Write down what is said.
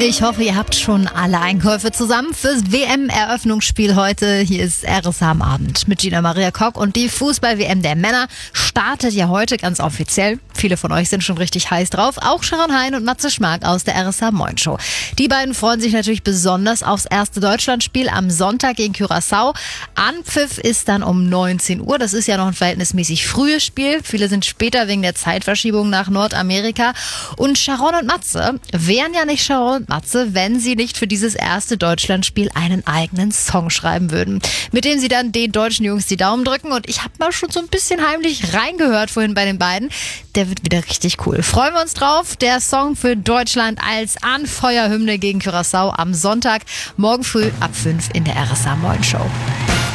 Ich hoffe, ihr habt schon alle Einkäufe zusammen fürs WM-Eröffnungsspiel heute. Hier ist RSA am Abend mit Gina Maria Kock und die Fußball-WM der Männer startet ja heute ganz offiziell. Viele von euch sind schon richtig heiß drauf. Auch Sharon Hein und Matze Schmark aus der RSA Moin Show. Die beiden freuen sich natürlich besonders aufs erste Deutschlandspiel am Sonntag gegen Curaçao. Anpfiff ist dann um 19 Uhr. Das ist ja noch ein verhältnismäßig frühes Spiel. Viele sind später wegen der Zeitverschiebung nach Nordamerika. Und Sharon und Matze wären ja nicht Sharon und Matze, wenn sie nicht für dieses erste Deutschlandspiel einen eigenen Song schreiben würden, mit dem sie dann den deutschen Jungs die Daumen drücken. Und ich habe mal schon so ein bisschen heimlich reingehört vorhin bei den beiden. Der wird wieder richtig cool. Freuen wir uns drauf. Der Song für Deutschland als Anfeuerhymne gegen Curaçao am Sonntag, morgen früh ab 5 in der RSA Moin Show.